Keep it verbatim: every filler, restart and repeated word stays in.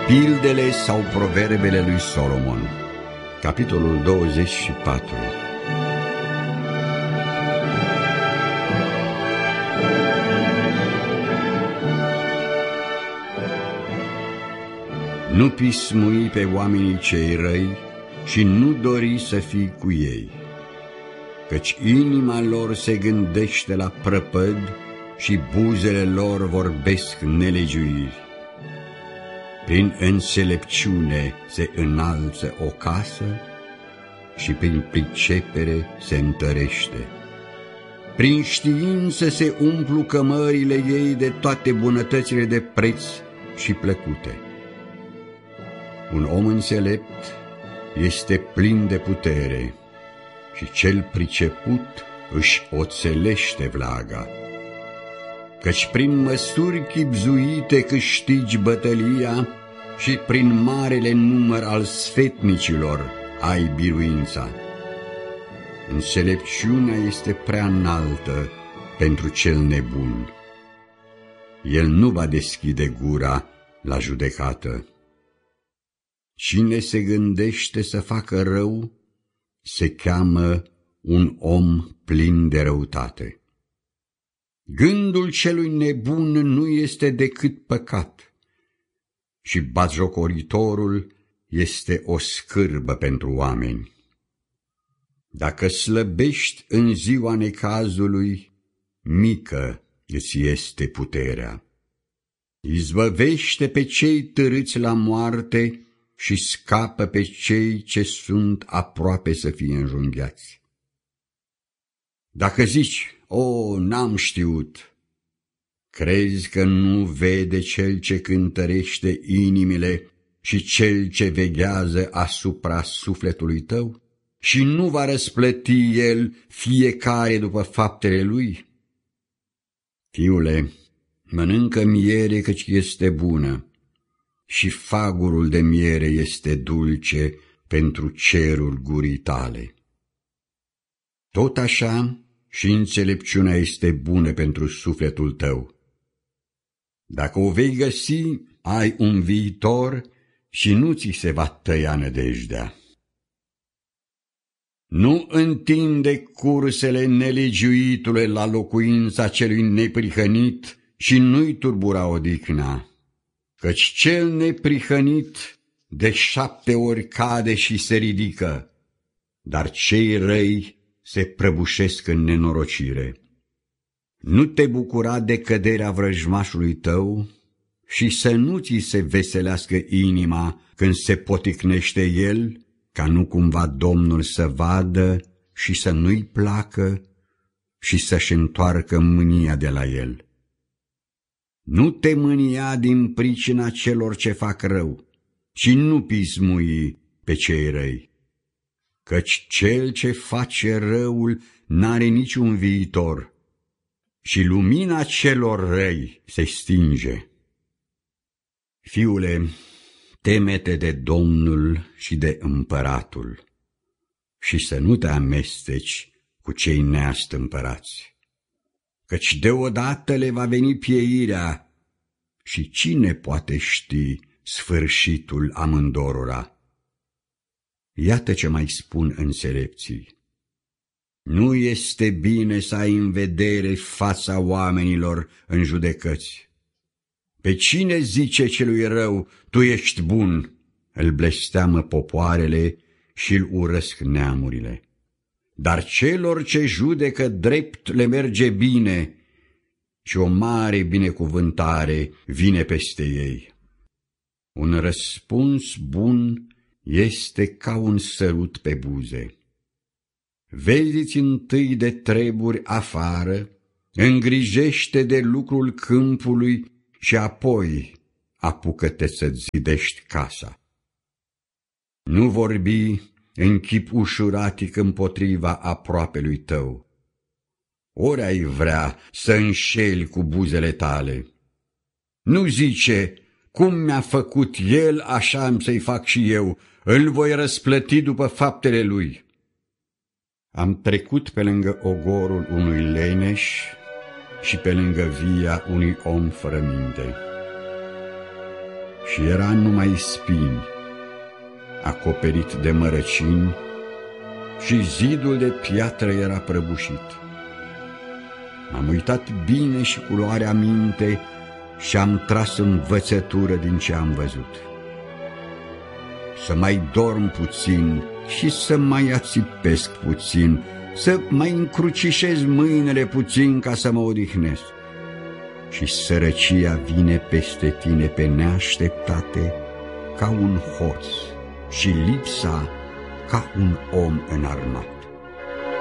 Pildele sau proverbele lui Solomon, capitolul douăzeci și patru. Nu pismui pe oamenii cei răi și nu dori să fii cu ei, căci inima lor se gândește la prăpăd și buzele lor vorbesc nelegiuiri. Prin înțelepciune se înalță o casă și prin pricepere se întărește. Prin știință se umplu cămările ei de toate bunătățile de preț și plăcute. Un om înțelept este plin de putere și cel priceput își oțelește vlaga. Căci prin măsuri chibzuite câștigi bătălia și prin marele număr al sfetnicilor ai biruința. Înțelepciunea este prea înaltă pentru cel nebun. El nu va deschide gura la judecată. Cine se gândește să facă rău, se cheamă un om plin de răutate. Gândul celui nebun nu este decât păcat și batjocoritorul este o scârbă pentru oameni. Dacă slăbești în ziua necazului, mică îți este puterea. Izbăvește pe cei târâți la moarte și scapă pe cei ce sunt aproape să fie înjunghiați. Dacă zici, o, n-am știut, crezi că nu vede cel ce cântărește inimile și cel ce veghează asupra sufletului tău? Și nu va răsplăti el fiecare după faptele lui? Fiule, mănâncă miere căci este bună și fagurul de miere este dulce pentru cerul gurii tale. Tot așa și înțelepciunea este bună pentru sufletul tău. Dacă o vei găsi, ai un viitor și nu ți se va tăia nădejdea. Nu întinde cursele nelegiuitule la locuința celui neprihănit și nu-i turbura odihna, căci cel neprihănit de șapte ori cade și se ridică, dar cei răi se prăbușesc în nenorocire. Nu te bucura de căderea vrăjmașului tău și să nu ți se veselească inima când se poticnește el, ca nu cumva Domnul să vadă și să nu-i placă și să-și întoarcă mânia de la el. Nu te mânia din pricina celor ce fac rău și nu pismui pe cei răi, căci cel ce face răul n-are niciun viitor și lumina celor răi se stinge. Fiule, teme-te de Domnul și de împăratul și să nu te amesteci cu cei neastâmpărați, căci deodată le va veni pieirea și cine poate ști sfârșitul amândorora? Iată ce mai spun înțelepții. Nu este bine să ai în vedere fața oamenilor în judecăți. Pe cine zice celui rău, tu ești bun, îl blesteamă popoarele și îl urăsc neamurile. Dar celor ce judecă drept le merge bine și o mare binecuvântare vine peste ei. Un răspuns bun este ca un sărut pe buze. Vezi-ți întâi de treburi afară, îngrijește de lucrul câmpului și apoi apucă-te să-ți zidești casa. Nu vorbi în chip ușuratic împotriva aproapelui tău. Ori ai vrea să înșeli cu buzele tale. Nu zice, cum mi-a făcut el, așa am să-i fac și eu, îl voi răsplăti după faptele lui. Am trecut pe lângă ogorul unui leneș și pe lângă via unui om fără minte. și era numai spini, acoperit de mărăcini, și zidul de piatră era prăbușit. M-am uitat bine și cu luare aminte și am tras învățătură din ce am văzut. Să mai dorm puțin și să mai ațipesc puțin, să mai încrucișez mâinile puțin ca să mă odihnesc. Și sărăcia vine peste tine pe neașteptate ca un hoț și lipsa ca un om înarmat.